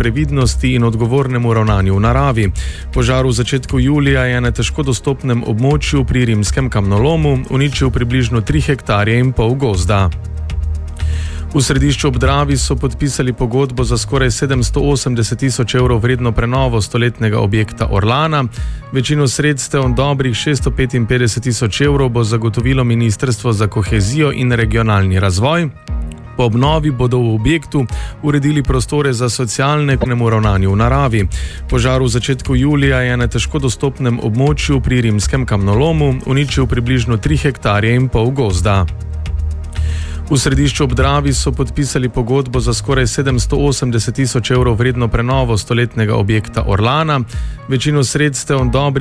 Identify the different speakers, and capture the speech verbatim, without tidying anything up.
Speaker 1: previdnosti in odgovornemu ravnanju v naravi. Požar v začetku julija je na težko dostopnem območju pri Rimskem kamnolomu uničil približno tri hektarje in pol gozda. V Središču ob Dravi so podpisali pogodbo za skoraj sedemsto osemdeset tisoč evrov vredno prenovo stoletnega objekta Orlana. Večino sredstev, dobrih šeststo petinpetdeset tisoč evrov, bo zagotovilo Ministrstvo za kohezijo in regionalni razvoj. Po obnovi bodo v objektu uredili prostore za socialne ravnanje v naravi. Požar v začetku julija je na težko dostopnem območju pri Rimskem kamnolomu uničil približno tri hektarje in pol gozda. V Središču ob Dravi so podpisali pogodbo za skoraj sedemsto osemdeset tisoč evrov vredno prenovo stoletnega objekta Orlana. Večino sredstev, dobrih